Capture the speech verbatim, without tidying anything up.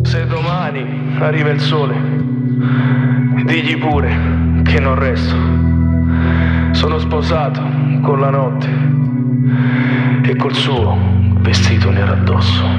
Se domani arriva il sole, digli pure che non resto. Sono sposato con la notte e col suo vestito nero addosso.